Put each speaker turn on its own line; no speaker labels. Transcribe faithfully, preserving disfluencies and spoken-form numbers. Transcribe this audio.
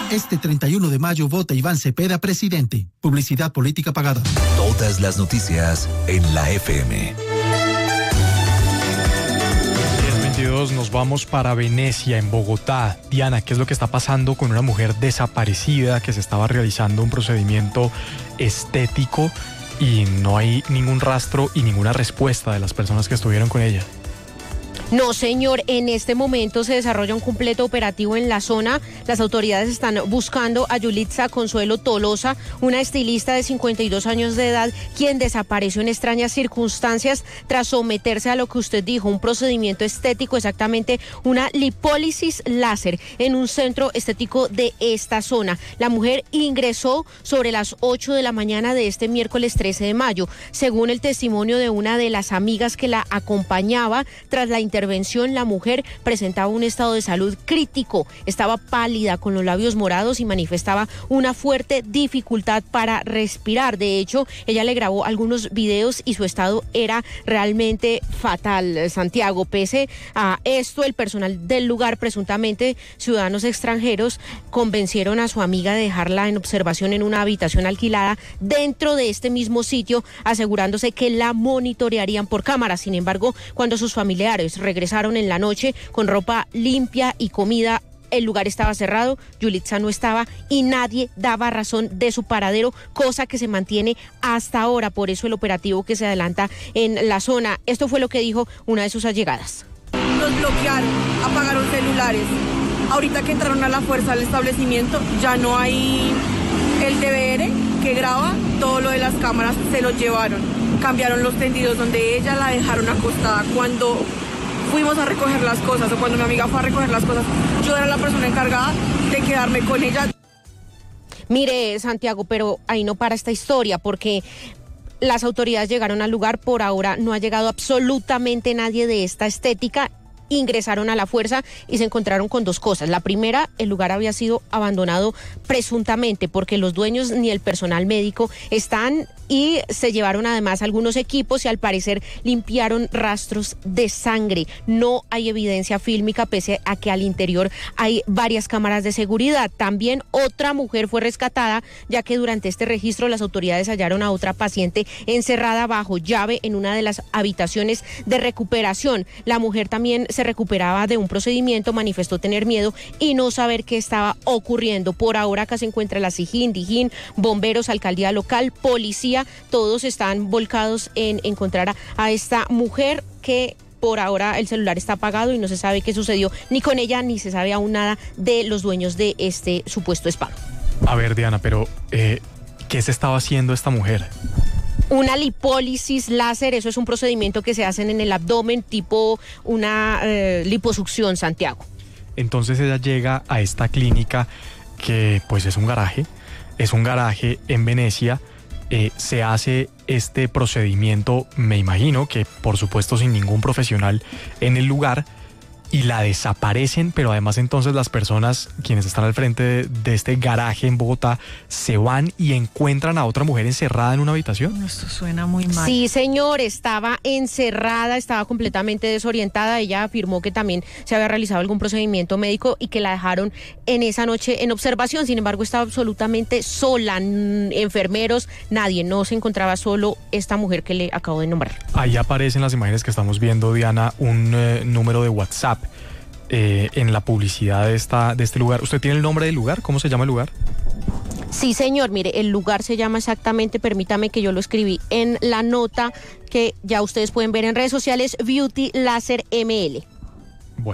Este treinta y uno de mayo vota Iván Cepeda presidente. Publicidad política pagada.
Todas las noticias en la F M.
diez veintidós nos vamos para Venecia, en Bogotá. Diana, ¿qué es lo que está pasando con una mujer desaparecida que se estaba realizando un procedimiento estético y no hay ningún rastro y ninguna respuesta de las personas que estuvieron con ella?
No, señor, en este momento se desarrolla un completo operativo en la zona. Las autoridades están buscando a Yulitza Consuelo Tolosa, una estilista de cincuenta y dos años de edad, quien desapareció en extrañas circunstancias tras someterse a lo que usted dijo, un procedimiento estético, exactamente una lipólisis láser en un centro estético de esta zona. La mujer ingresó sobre las ocho de la mañana de este miércoles trece de mayo. Según el testimonio de una de las amigas que la acompañaba, tras la intervención, la mujer presentaba un estado de salud crítico, estaba pálida, con los labios morados y manifestaba una fuerte dificultad para respirar. De hecho, ella le grabó algunos videos y su estado era realmente fatal, Santiago. Pese a esto, el personal del lugar, presuntamente ciudadanos extranjeros, convencieron a su amiga de dejarla en observación en una habitación alquilada dentro de este mismo sitio, asegurándose que la monitorearían por cámaras. Sin embargo, cuando sus familiares regresaron en la noche con ropa limpia y comida, el lugar estaba cerrado, Yulitza no estaba y nadie daba razón de su paradero, cosa que se mantiene hasta ahora. Por eso el operativo que se adelanta en la zona. Esto fue lo que dijo una de sus allegadas.
Nos bloquearon, apagaron celulares. Ahorita que entraron a la fuerza al establecimiento, ya no hay el D V R que graba todo lo de las cámaras, se lo llevaron. Cambiaron los tendidos donde ella la dejaron acostada. Cuando fuimos a recoger las cosas o cuando mi amiga fue a recoger las cosas, yo era la persona encargada de quedarme con ella.
Mire, Santiago, pero ahí no para esta historia, porque las autoridades llegaron al lugar. Por ahora no ha llegado absolutamente nadie de esta estética. Ingresaron a la fuerza y se encontraron con dos cosas. La primera, el lugar había sido abandonado presuntamente porque los dueños ni el personal médico están, y se llevaron además algunos equipos y al parecer limpiaron rastros de sangre. No hay evidencia fílmica, pese a que al interior hay varias cámaras de seguridad. También otra mujer fue rescatada, ya que durante este registro las autoridades hallaron a otra paciente encerrada bajo llave en una de las habitaciones de recuperación. La mujer también se recuperaba de un procedimiento, manifestó tener miedo y no saber qué estaba ocurriendo. Por ahora acá se encuentra la SIJIN, DIJÍN, bomberos, alcaldía local, policía, todos están volcados en encontrar a, a esta mujer, que por ahora el celular está apagado y no se sabe qué sucedió ni con ella, ni se sabe aún nada de los dueños de este supuesto spa.
A ver, Diana, pero eh, ¿qué se estaba haciendo esta mujer?
Una lipólisis láser, eso es un procedimiento que se hacen en el abdomen, tipo una eh, liposucción, Santiago.
Entonces ella llega a esta clínica que pues es un garaje, es un garaje en Venecia. Eh, se hace este procedimiento, me imagino que por supuesto sin ningún profesional en el lugar, y la desaparecen, pero además entonces las personas quienes están al frente de, de este garaje en Bogotá se van y encuentran a otra mujer encerrada en una habitación.
Esto suena muy mal.
Sí, señor, estaba encerrada, estaba completamente desorientada. Ella afirmó que también se había realizado algún procedimiento médico y que la dejaron en esa noche en observación. Sin embargo, estaba absolutamente sola, enfermeros, nadie, no se encontraba, solo esta mujer que le acabo de nombrar.
Ahí aparecen las imágenes que estamos viendo, Diana, un eh, número de WhatsApp eh, en la publicidad de, esta, de este lugar. ¿Usted tiene el nombre del lugar? ¿Cómo se llama el lugar?
Sí, señor, mire, el lugar se llama exactamente, permítame que yo lo escribí en la nota que ya ustedes pueden ver en redes sociales, Beauty Láser M L.